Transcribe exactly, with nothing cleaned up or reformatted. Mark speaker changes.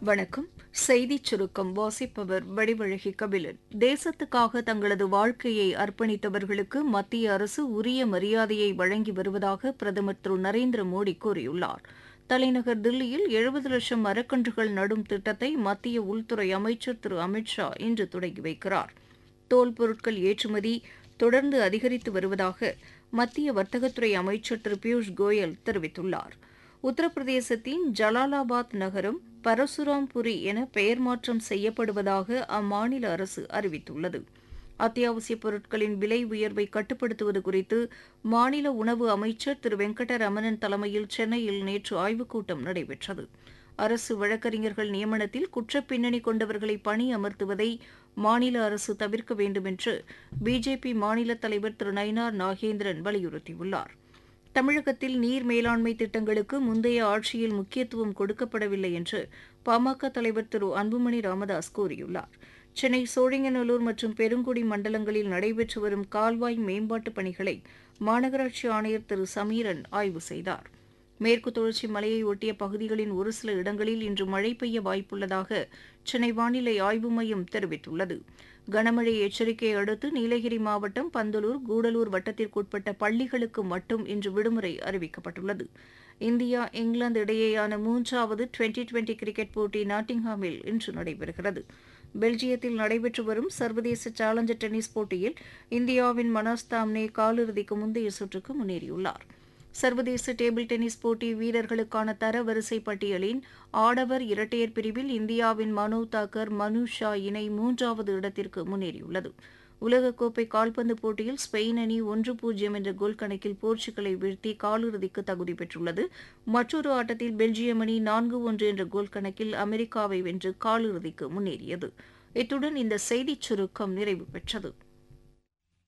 Speaker 1: வணக்கம். செய்திச் சுருக்கம் வாசிப்பவர் வடிவழகி கபிலன். தேசத்துக்காக தங்களது வாழ்க்கையை அர்ப்பணித்தவர்களுக்கு மத்திய அரசு உரிய மரியாதையை வழங்கி வருவதாக பிரதமர் திரு நரேந்திர மோடி கூறியுள்ளார். தலைநகர் தில்லியில் எழுபது லட்சம் மரக்கன்றுகள் நடும் திட்டத்தை மத்திய உள்துறை அமைச்சர் திரு அமித் ஷா இன்று தொடங்கி வைக்கிறார். தோல் பொருட்கள் ஏற்றுமதி தொடர்ந்து அதிகரித்து வருவதாக மத்திய வர்த்தகத்துறை அமைச்சர் திரு பியூஷ் கோயல் தெரிவித்துள்ளார். உத்தரப்பிரதேசத்தின் ஜலாலாபாத் நகரம் பரசுராம்புரி என பெயர் மாற்றம் செய்யப்படுவதாக அம்மாநில அரசு அறிவித்துள்ளது. அத்தியாவசியப் பொருட்களின் விலை உயர்வை கட்டுப்படுத்துவது குறித்து மாநில உணவு அமைச்சர் திரு வெங்கடரமணன் தலைமையில் சென்னையில் நேற்று ஆய்வுக் கூட்டம் நடைபெற்றது. அரசு வழக்கறிஞர்கள் நியமனத்தில் குற்றப் பின்னணி கொண்டவர்களை பணி அமர்த்துவதை மாநில அரசு தவிர்க்க வேண்டும் என்று பிஜேபி மாநில தலைவர் திரு நயினார் நாகேந்திரன் வலியுறுத்தியுள்ளார். தமிழகத்தில் நீர் மேலாண்மை திட்டங்களுக்கு முந்தைய ஆட்சியில் முக்கியத்துவம் கொடுக்கப்படவில்லை என்று பாமக தலைவர் திரு அன்புமணி ராமதாஸ் கூறியுள்ளார். சென்னை சோழிங்கநல்லூர் மற்றும் பெருங்குடி மண்டலங்களில் நடைபெற்று வரும் கால்வாய் மேம்பாட்டுப் பணிகளை மாநகராட்சி ஆணையர் திரு சமீரன் ஆய்வு செய்தார். மேற்கு தொடர்ச்சி மலையை ஒட்டிய பகுதிகளின் ஒரு சில இடங்களில் இன்று மழை பெய்ய வாய்ப்புள்ளதாக சென்னை வானிலை ஆய்வு மையம் தெரிவித்துள்ளது. கனமழை எச்சரிக்கையை அடுத்து நீலகிரி மாவட்டம் பந்தலூர், கூடலூர் வட்டத்திற்குட்பட்ட பள்ளிகளுக்கு மட்டும் இன்று விடுமுறை அறிவிக்கப்பட்டுள்ளது. இந்தியா இங்கிலாந்து இடையேயான மூன்றாவது டுவெண்டி டுவெண்டி கிரிக்கெட் போட்டி நாட்டிங்ஹாமில் இன்று நடைபெறுகிறது. பெல்ஜியத்தில் நடைபெற்று வரும் சர்வதேச சேலஞ்சர் டென்னிஸ் போட்டியில் இந்தியாவின் மனாஸ் தாம்னே காலிறுதிக்கு முந்தைய சுற்றுக்கு முன்னேறியுள்ளார். சர்வதேச டேபிள் டென்னிஸ் போட்டி வீரர்களுக்கான தரவரிசை பட்டியலின் ஆடவர் இரட்டையர் பிரிவில் இந்தியாவின் மனு தாக்கர், மனு ஷா இணை மூன்றாவது இடத்திற்கு முன்னேறியுள்ளது. உலகக்கோப்பை கால்பந்து போட்டியில் ஸ்பெயின் அணி ஒன்று பூஜ்ஜியம் என்ற கோல் கணக்கில் போர்ச்சுகலை வீழ்த்தி காலிறுதிக்கு தகுதி பெற்றுள்ளது. மற்றொரு ஆட்டத்தில் பெல்ஜியம் அணி நான்கு ஒன்று என்ற கோல் கணக்கில் அமெரிக்காவை வென்று காலிறுதிக்கு முன்னேறியது. இத்துடன் இந்த செய்திச் சுருக்கம் நிறைவு பெற்றது.